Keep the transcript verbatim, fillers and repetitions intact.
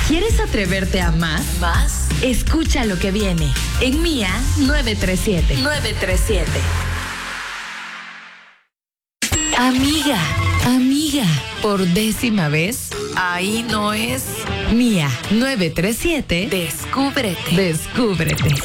¿Quieres atreverte a más? Más. Escucha lo que viene en Mía nueve tres siete. nueve tres siete. Amiga, amiga, por décima vez, Ahí no es. Mía nueve tres siete. Descúbrete. Descúbrete.